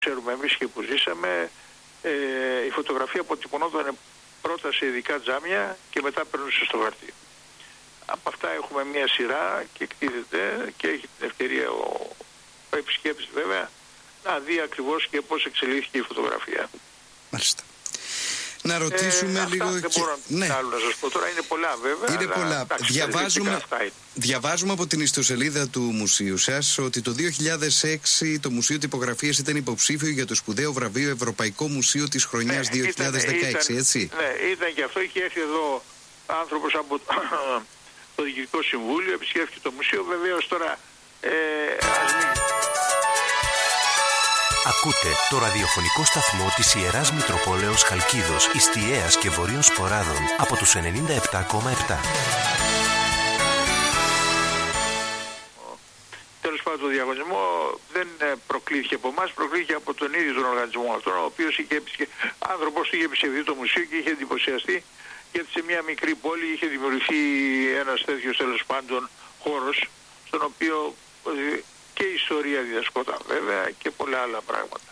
ξέρουμε εμείς και που ζήσαμε, η φωτογραφία αποτυπωνόταν πρώτα σε ειδικά τζάμια και μετά περνούσε στο χαρτί. Από αυτά έχουμε μια σειρά και εκτίθεται και έχει την ευκαιρία ο επισκέπτης βέβαια να δει ακριβώς και πώς εξελίχθηκε η φωτογραφία. Μάλιστα. Να ρωτήσουμε λίγο. Δεν μπορώ άλλο να σας πω τώρα, είναι πολλά βέβαια. Είναι πολλά. Διαβάζουμε από την ιστοσελίδα του μουσείου σας ότι το 2006 το Μουσείο Τυπογραφίας ήταν υποψήφιο για το σπουδαίο βραβείο Ευρωπαϊκό Μουσείο της χρονιάς 2016, έτσι. Ναι, ήταν και αυτό. Είχε έρθει εδώ άνθρωπος από το Διοικητικό Συμβούλιο, επισκέφθηκε το μουσείο. Βεβαίως τώρα ας μην... Ακούτε το ραδιοφωνικό σταθμό της Ιεράς Μητροπόλεως Χαλκίδος, Ιστιαίας και Βορείων Σποράδων από τους 97,7. Τέλος πάντων, το διαγωνισμό δεν προκλήθηκε από εμάς, προκλήθηκε από τον ίδιο τον οργανισμό αυτόν, ο οποίος άνθρωπος είχε επισκεφθεί το μουσείο και είχε εντυπωσιαστεί, γιατί σε μια μικρή πόλη είχε δημιουργηθεί ένας τέτοιος τέλος πάντων χώρος, στον οποίο και η ιστορία διδασκόταν βέβαια και πολλά άλλα πράγματα.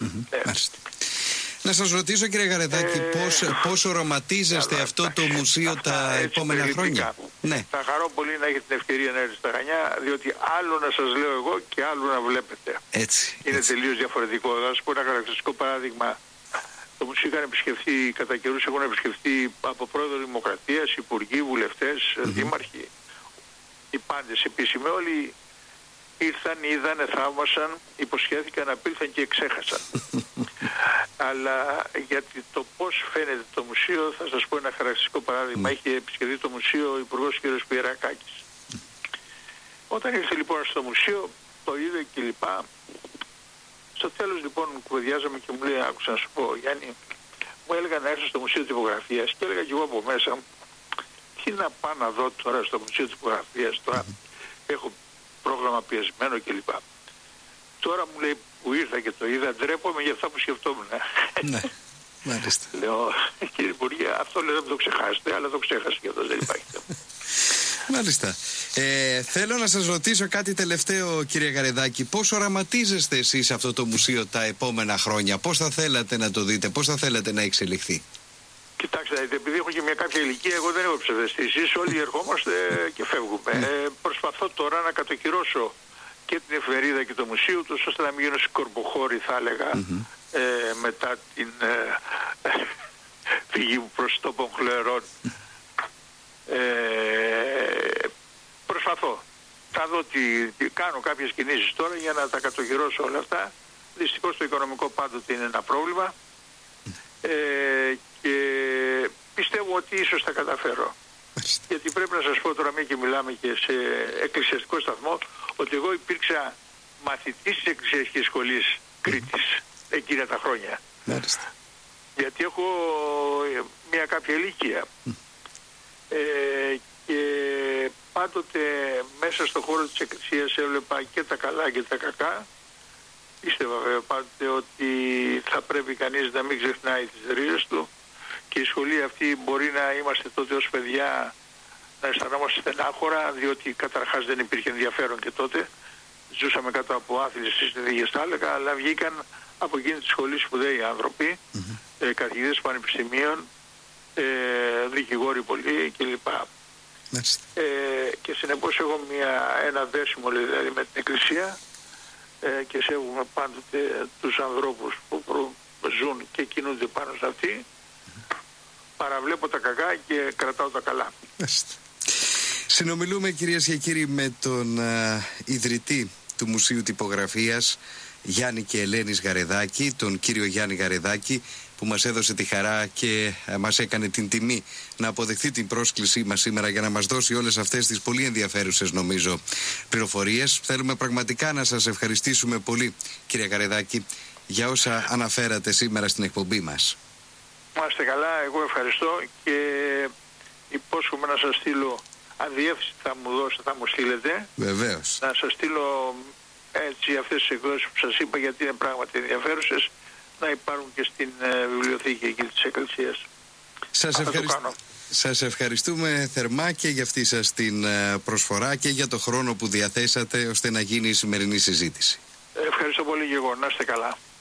Να σας ρωτήσω, κύριε Γαρεδάκη, πώς οραματίζεστε αυτό το μουσείο τα επόμενα χρόνια? Ναι. Θα χαρώ πολύ να έχετε την ευκαιρία να έρθετε στα Χανιά, διότι άλλο να σας λέω εγώ και άλλο να βλέπετε. Είναι τελείως διαφορετικό. Θα σας πω ένα χαρακτηριστικό παράδειγμα. Το μουσείο είχαν επισκεφθεί, κατά καιρούς έχουν επισκεφθεί από πρόεδρο Δημοκρατίας, υπουργοί, βουλευτές, δήμαρχοι, οι πάντες επίσημοι, όλοι ήρθαν, είδαν, θαύμασαν, υποσχέθηκαν, απήλθαν και ξέχασαν. Αλλά γιατί το πώς φαίνεται το μουσείο, θα σας πω ένα χαρακτηριστικό παράδειγμα. Είχε επισκεφθεί το μουσείο ο Υπουργός κ. Πιερακάκης. Όταν ήρθε λοιπόν στο μουσείο, το είδε κλπ. Στο τέλος λοιπόν κουβεντιάζαμε και μου λέει, άκουσα να σου πω, Γιάννη, μου έλεγα να έρθω στο Μουσείο Τυπογραφίας και έλεγα και εγώ από μέσα μου, τι να πάω να δω τώρα στο Μουσείο Τυπογραφίας, τώρα έχω πρόγραμμα πιεσμένο κλπ. Τώρα μου λέει που ήρθα και το είδα, ντρέπομαι για αυτά που σκεφτόμουν. Ναι, μάλιστα. Λέω, κύριε Υπουργέ, αυτό λέω δεν το ξεχάσετε, αλλά το ξέχασε και αυτό δεν υπάρχει. Μάλιστα. Θέλω να σας ρωτήσω κάτι τελευταίο, κύριε Γαρεδάκη. Πώς οραματίζεστε εσείς αυτό το μουσείο τα επόμενα χρόνια? Πώς θα θέλατε να το δείτε? Πώς θα θέλατε να εξελιχθεί? Κοιτάξτε, επειδή έχω και μια κάποια ηλικία, εγώ δεν έχω ψευδαισθήσεις. Όλοι ερχόμαστε και φεύγουμε. Προσπαθώ τώρα να κατοχυρώσω και την εφημερίδα και το μουσείο, τους ώστε να μην γίνω σκορποχώρη, θα έλεγα, μετά την φυγή μου προς τόπων χλερών. Προσπαθώ. Θα δω ότι κάνω κάποιες κινήσεις τώρα για να τα κατοχυρώσω όλα αυτά. Δυστυχώς το οικονομικό πάντοτε είναι ένα πρόβλημα και πιστεύω ότι ίσως θα καταφέρω. Γιατί πρέπει να σας πω τώρα, μια και μιλάμε και σε εκκλησιαστικό σταθμό, ότι εγώ υπήρξα μαθητής της Εκκλησιαστικής Σχολής Κρήτης εκείνα τα χρόνια. Γιατί έχω μια κάποια ηλικία. Και πάντοτε μέσα στον χώρο της Εκκλησίας έβλεπα και τα καλά και τα κακά. Πίστευα βέβαια πάντοτε ότι θα πρέπει κανείς να μην ξεχνάει τις ρίζες του, και η σχολή αυτή μπορεί να είμαστε τότε ως παιδιά να αισθανόμαστε στενάχωρα, διότι καταρχάς δεν υπήρχε ενδιαφέρον και τότε. Ζούσαμε κάτω από άθλιες συνθήκες, θα έλεγα, αλλά βγήκαν από εκείνη τη σχολή σπουδαίοι άνθρωποι, καθηγητές πανεπιστημίων, δικηγόροι πολλοί κλπ. Και συνεπώς έχω ένα δέσιμο δηλαδή με την Εκκλησία και σέβομαι πάντοτε τους ανθρώπους που ζουν και κινούνται πάνω σε αυτή. Παραβλέπω τα κακά και κρατάω τα καλά. Συνομιλούμε, κυρίες και κύριοι, με τον ιδρυτή του Μουσείου Τυπογραφίας, Γιάννη και Ελένης Γαρεδάκη, τον κύριο Γιάννη Γαρεδάκη, που μας έδωσε τη χαρά και μας έκανε την τιμή να αποδεχθεί την πρόσκλησή μας σήμερα για να μας δώσει όλες αυτές τις πολύ ενδιαφέρουσες, νομίζω, πληροφορίες. Θέλουμε πραγματικά να σας ευχαριστήσουμε πολύ, κύριε Γαρεδάκη, για όσα αναφέρατε σήμερα στην εκπομπή μας. Να είστε καλά, εγώ ευχαριστώ και υπόσχομαι να σας στείλω, αν διεύθυνση θα μου δώσετε, θα μου στείλετε. Βεβαίως. Να σας στείλω έτσι αυτές τις εκδόσεις που σας είπα, γιατί είναι πράγματι ενδιαφέρουσες, να υπάρχουν και στην βιβλιοθήκη εκεί της Εκκλησίας. Σας ευχαριστούμε θερμά και για αυτή σας την προσφορά και για το χρόνο που διαθέσατε ώστε να γίνει η σημερινή συζήτηση. Ευχαριστώ πολύ και εγώ. Να είστε καλά.